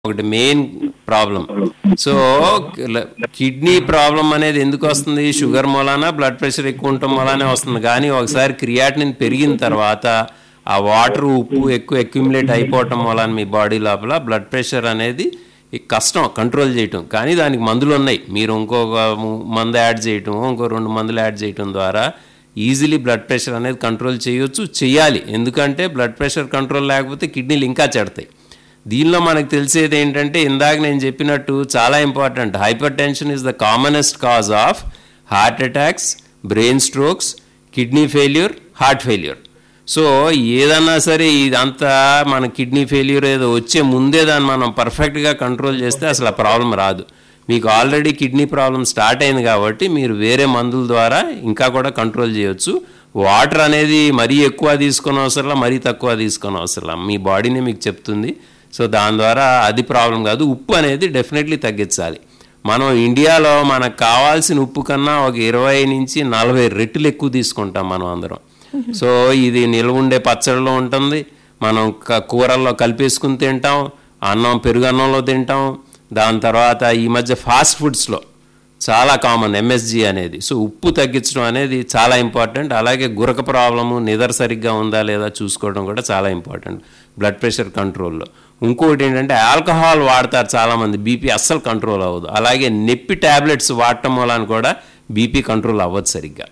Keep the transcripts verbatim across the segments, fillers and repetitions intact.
ఒకటి main problem. So kidney problem అనేది ఎందుకు వస్తుంది? షుగర్ మూలాన, బ్లడ్ ప్రెషర్ ఎక్కువ ఉండటం మూలానే వస్తుంది. కానీ ఒకసారి క్రియాటినిన్ పెరిగిన తర్వాత ఆ వాటర్ ఉప్పు ఎక్కువ అక్యుములేట్ అయిపోవటం మూలాన మీ బాడీ లోపల బ్లడ్ ప్రెషర్ అనేది కష్టం కంట్రోల్ చేయటం. కానీ దానికి మందులు ఉన్నాయి. మీరు ఇంకొక మందు యాడ్ చేయటం, ఇంకో రెండు మందులు యాడ్ చేయటం ద్వారా ఈజీలీ బ్లడ్ ప్రెషర్ అనేది కంట్రోల్ చేయొచ్చు, చేయాలి. ఎందుకంటే బ్లడ్ ప్రెషర్ కంట్రోల్ లేకపోతే కిడ్నీలు ఇంకా చెడతాయి. దీనిలో మనకు తెలిసేది ఏంటంటే, ఇందాక నేను చెప్పినట్టు చాలా important, hyper tension is the commonest cause of heart attacks, brain strokes, kidney failure, heart failure. So ఏదన్నా సరే ఇదంతా మన కిడ్నీ ఫెయిల్యూర్ ఏదో వచ్చే ముందే దాన్ని మనం పర్ఫెక్ట్గా కంట్రోల్ చేస్తే అసలు ఆ ప్రాబ్లం రాదు. మీకు ఆల్రెడీ కిడ్నీ ప్రాబ్లం స్టార్ట్ అయింది కాబట్టి మీరు వేరే మందుల ద్వారా ఇంకా కూడా కంట్రోల్ చేయొచ్చు. వాటర్ అనేది మరీ ఎక్కువ తీసుకునే అవసరం, మరీ తక్కువ తీసుకునే అవసరం, మీ బాడీనే మీకు చెప్తుంది. సో దాని ద్వారా అది ప్రాబ్లం కాదు. ఉప్పు అనేది డెఫినెట్లీ తగ్గించాలి. మనం ఇండియాలో మనకు కావాల్సిన ఉప్పు కన్నా ఒక ఇరవై నుంచి నలభై రెట్లు ఎక్కువ తీసుకుంటాం మనం అందరం. సో ఇది నిల్వ ఉండే పచ్చడిలో ఉంటుంది, మనం కూరల్లో కలిపేసుకుని తింటాం, అన్నం పెరుగు అన్నంలో తింటాం. దాని తర్వాత ఈ మధ్య ఫాస్ట్ ఫుడ్స్లో చాలా కామన్ ఎంఎస్జీ అనేది. సో ఉప్పు తగ్గించడం అనేది చాలా ఇంపార్టెంట్. అలాగే గురక ప్రాబ్లము, నిద్ర సరిగ్గా ఉందా లేదా చూసుకోవడం కూడా చాలా ఇంపార్టెంట్ బ్లడ్ ప్రెషర్ కంట్రోల్లో. ఇంకొకటి ఏంటంటే ఆల్కహాల్ వాడతారు చాలామంది, బీపీ అస్సలు కంట్రోల్ అవ్వదు. అలాగే నొప్పి ట్యాబ్లెట్స్ వాడటం వలన కూడా బీపీ కంట్రోల్ అవ్వదు సరిగ్గా.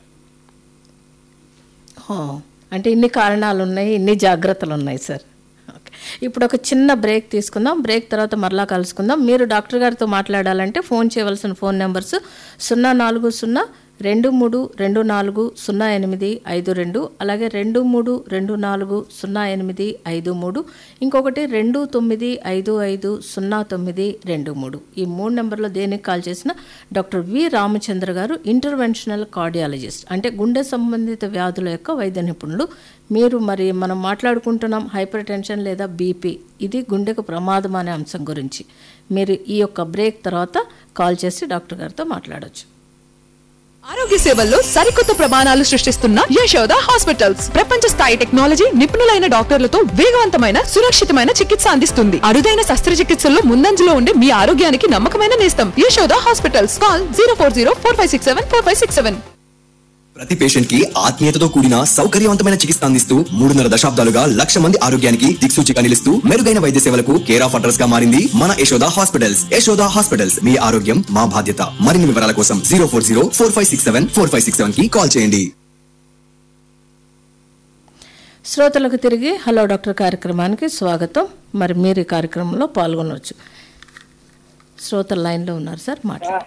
అంటే ఇన్ని కారణాలు ఉన్నాయి, ఇన్ని జాగ్రత్తలు ఉన్నాయి సార్. ఓకే, ఇప్పుడు ఒక చిన్న బ్రేక్ తీసుకుందాం. బ్రేక్ తర్వాత మరలా కలుసుకుందాం. మీరు డాక్టర్ గారితో మాట్లాడాలంటే ఫోన్ చేయవలసిన ఫోన్ నెంబర్స్ సున్నా నాలుగు సున్నా రెండు మూడు రెండు నాలుగు సున్నా ఎనిమిది ఐదు రెండు, అలాగే రెండు మూడు రెండు నాలుగు సున్నా ఎనిమిది ఐదు మూడు, ఇంకొకటి రెండు తొమ్మిది ఐదు ఐదు సున్నా తొమ్మిది రెండు మూడు. ఈ మూడు నెంబర్లో దేనికి కాల్ చేసినా డాక్టర్ వి రామచంద్ర గారు ఇంటర్వెన్షనల్ కార్డియాలజిస్ట్, అంటే గుండె సంబంధిత వ్యాధుల యొక్క వైద్య నిపుణులు. మీరు మరి మనం మాట్లాడుకుంటున్నాం హైపర్ టెన్షన్ లేదా బీపీ, ఇది గుండెకు ప్రమాదం అనే అంశం గురించి. మీరు ఈ యొక్క బ్రేక్ తర్వాత కాల్ చేసి డాక్టర్ గారితో మాట్లాడవచ్చు. ఆరోగ్య సేవల్లో సరికొత్త ప్రమాణాలు సృష్టిస్తున్న యశోద హాస్పిటల్స్ ప్రపంచ స్థాయి టెక్నాలజీ, నిపుణులైన డాక్టర్లతో వేగవంతమైన సురక్షితమైన చికిత్స అందిస్తుంది. అరుదైన శస్త్రచికిత్సల్లో ముందంజలో ఉండే మీ ఆరోగ్యానికి నమ్మకమైన నేస్తం Yashoda hospitals. Call zero four zero four five six seven four five six seven. ప్రతి పేషెంట్ కి ఆత్మీయతతో కూడిన సౌకర్యవంతమైన చికిత్స అందిస్తూ మూడున్నర దశాబ్దాలుగా లక్ష మంది ఆరోగ్యానికి దిక్సూచిగా నిలుస్తూ మెరుగైన వైద్య సేవలకు కేర్ ఆఫ్ అడ్రస్ గా మారింది మన యశోద హాస్పిటల్స్. యశోద హాస్పిటల్స్, మీ ఆరోగ్యం మా బాధ్యత. మరిన్ని వివరాల కోసం zero four zero four five six seven four five six seven కి కాల్ చేయండి. శ్రోతలకు తిరిగి హలో డాక్టర్ కార్యక్రమానికి స్వాగతం. మరి మీరు ఈ కార్యక్రమంలో పాల్గొనవచ్చు. శ్రోతల లైన్లో ఉన్నారు సార్, మాట్లాడు.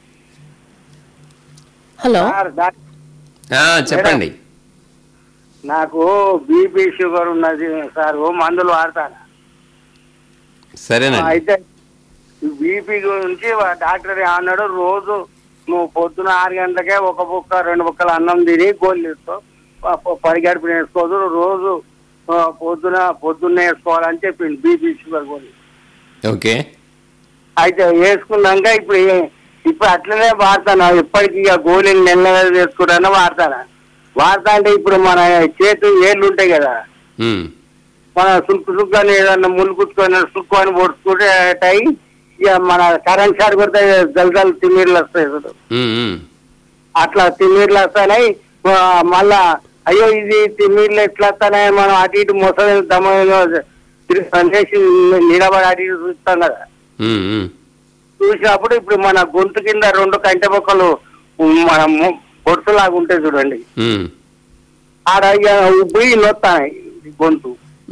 హలో చెప్పండి. నాకు బీపీ షుగర్ ఉన్నది సార్, ఓ మందులు వాడతాను. సరేనా? అయితే బీపీ గురించి డాక్టర్ అన్నాడు, రోజు నువ్వు పొద్దున ఆరు గంటలకే ఒక బుక్క రెండు బుక్కలు అన్నం తిని గోళ్ళు వేసుకో, పరిగెడుపు వేసుకోదు, రోజు పొద్దున పొద్దున్న వేసుకోవాలని చెప్పింది బీపీ షుగర్ గోళీ. ఓకే. అయితే వేసుకున్నాక ఇప్పుడు ఇప్పుడు అట్లనే వాడతాను. ఇప్పటికి ఇక గోళీలు నెల్లగా వేసుకుంటాను వాడతాను. వాడతా అంటే ఇప్పుడు మన చేతు ఏళ్ళు ఉంటాయి కదా, మన సుక్కు సుక్కు అని ఏదన్నా ముళ్ళు కుట్టుకొని సుక్కు అని పొడుచుకుంటే ఇక మన కరెంట్ షాట్ కొడితే జలజల తిమ్మిర్లు వస్తాయి చూడు, అట్లా తిమ్మిర్లు వస్తాయి. మళ్ళా అయ్యో ఇది తిమ్మిర్లు ఎట్లా వస్తాయి, మనం అటు ఇటు మొసలి దమ చేసి నిలబడి అటు ఇటు చూస్తాం కదా. చూసినప్పుడు ఇప్పుడు మన గొంతు కింద రెండు కంటె మొక్కలు మన పొడుసులాగా ఉంటాయి చూడండి, ఆడ ఉబ్బి నొత్తాయి గొంతు.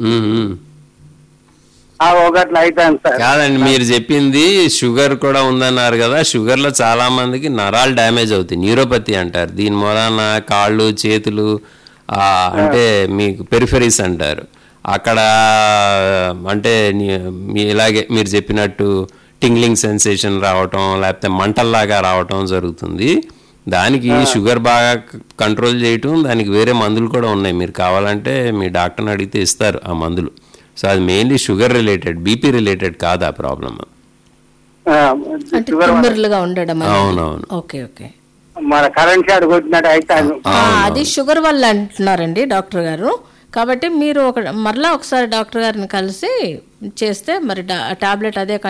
ఒకట్లా అవుతాను సార్. కాదండి, మీరు చెప్పింది షుగర్ కూడా ఉందన్నారు కదా. షుగర్ లో చాలా మందికి నరాలు డ్యామేజ్ అవుతాయి, న్యూరోపతి అంటారు. దీని మూలాన కాళ్ళు చేతులు అంటే మీకు పెరిఫెరీస్ అంటారు, అక్కడ అంటే ఇలాగే మీరు చెప్పినట్టు టింగ్లింగ్ సెన్సేషన్ రావటం, లేకపోతే మంటల్లాగా రావటం జరుగుతుంది. దానికి షుగర్ బాగా కంట్రోల్ చేయటం, దానికి వేరే మందులు కూడా ఉన్నాయి. మీరు కావాలంటే మీ డాక్టర్ని అడిగితే ఇస్తారు ఆ మందులు. సో అది mainly sugar related, BP related కాదు ఆ ప్రాబ్లమ్. అవునవును. Okay okay. మన కరెంట్ షాట్ కొట్టినట్టు అయితే అది షుగర్ వల్ల అంటున్నారండి డాక్టర్ గారు. కాబట్టి మీరు ఒక మరలా ఒకసారి డాక్టర్ గారిని కలిసి చేస్తే మరి టాబ్లెట్ అదే